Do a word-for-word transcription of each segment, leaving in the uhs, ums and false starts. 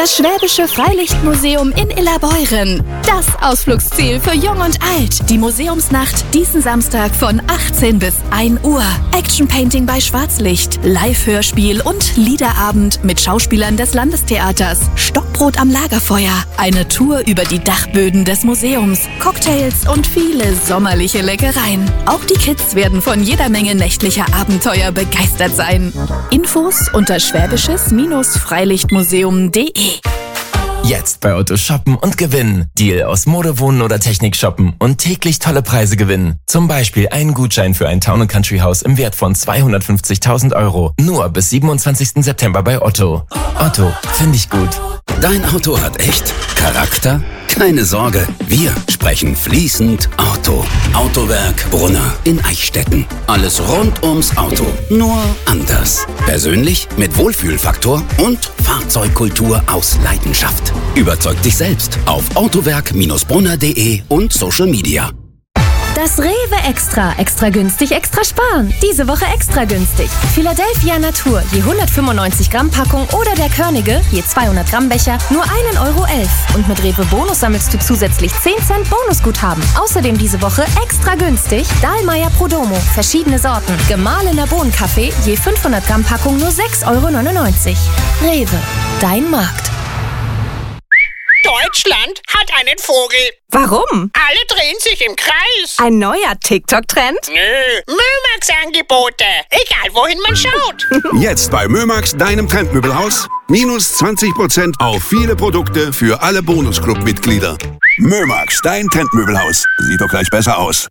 Das Schwäbische Freilichtmuseum in Illerbeuren. Das Ausflugsziel für Jung und Alt. Die Museumsnacht diesen Samstag von achtzehn bis ein Uhr. Action-Painting bei Schwarzlicht, Live-Hörspiel und Liederabend mit Schauspielern des Landestheaters. Stockbrot am Lagerfeuer. Eine Tour über die Dachböden des Museums. Cocktails und viele sommerliche Leckereien. Auch die Kids werden von jeder Menge nächtlicher Abenteuer begeistert sein. Infos unter schwäbisches-freilichtmuseum punkt de. Jetzt bei Otto shoppen und gewinnen. Deal aus Mode, Wohnen oder Technik shoppen und täglich tolle Preise gewinnen. Zum Beispiel einen Gutschein für ein Town and Country Haus im Wert von zweihundertfünfzigtausend Euro. Nur bis siebenundzwanzigsten September bei Otto. Otto, finde ich gut. Dein Auto hat echt Charakter? Keine Sorge, wir sprechen fließend Auto. Autowerk Brunner in Eichstätten. Alles rund ums Auto, nur anders. Persönlich mit Wohlfühlfaktor und Fahrzeugkultur aus Leidenschaft. Überzeug dich selbst auf autowerk Brunner punkt de und Social Media. Das Rewe Extra. Extra günstig, extra sparen. Diese Woche extra günstig. Philadelphia Natur, je hundertfünfundneunzig Gramm Packung oder der Körnige, je zweihundert Gramm Becher, nur einen Euro elf. Und mit Rewe Bonus sammelst du zusätzlich zehn Cent Bonusguthaben. Außerdem diese Woche extra günstig Dahlmeier Prodomo, verschiedene Sorten. Gemahlener Bohnenkaffee, je fünfhundert Gramm Packung nur sechs Euro neunundneunzig. Rewe, dein Markt. Deutschland hat einen Vogel. Warum? Alle drehen sich im Kreis. Ein neuer TikTok-Trend? Nö, Mömax-Angebote. Egal, wohin man schaut. Jetzt bei Mömax, deinem Trendmöbelhaus. Minus zwanzig Prozent auf viele Produkte für alle Bonusclub-Mitglieder. Mömax, dein Trendmöbelhaus. Sieht doch gleich besser aus.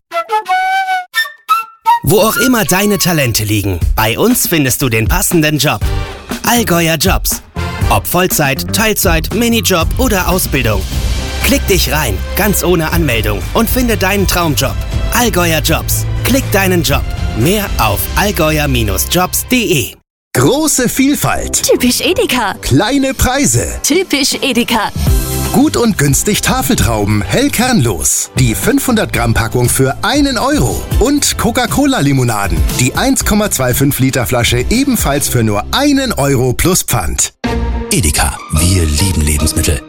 Wo auch immer deine Talente liegen, bei uns findest du den passenden Job. Allgäuer Jobs. Ob Vollzeit, Teilzeit, Minijob oder Ausbildung. Klick dich rein, ganz ohne Anmeldung und finde deinen Traumjob. Allgäuer Jobs. Klick deinen Job. Mehr auf allgäuer Jobs punkt de. Große Vielfalt. Typisch Edeka. Kleine Preise. Typisch Edeka. Gut und günstig Tafeltrauben, hell kernlos. Die fünfhundert Gramm Packung für einen Euro. Und Coca-Cola-Limonaden. Die eins Komma fünfundzwanzig Liter Flasche ebenfalls für nur einen Euro plus Pfand. Edeka, wir lieben Lebensmittel.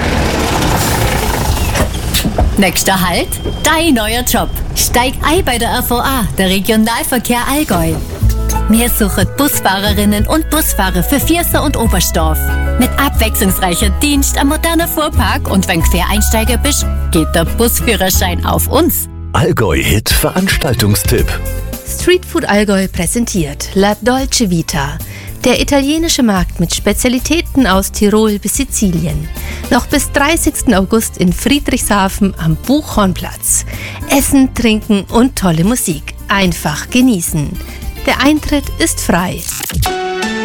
Nächster Halt, dein neuer Job. Steig ein bei der R V A, der Regionalverkehr Allgäu. Wir suchen Busfahrerinnen und Busfahrer für Vierser und Oberstdorf. Mit abwechslungsreicher Dienst am modernen Fuhrpark und wenn Quereinsteiger bist, geht der Busführerschein auf uns. Allgäu-Hit Veranstaltungstipp. Streetfood Allgäu präsentiert La Dolce Vita. Der italienische Markt mit Spezialitäten aus Tirol bis Sizilien. Noch bis dreißigsten August in Friedrichshafen am Buchhornplatz. Essen, trinken und tolle Musik. Einfach genießen. Der Eintritt ist frei.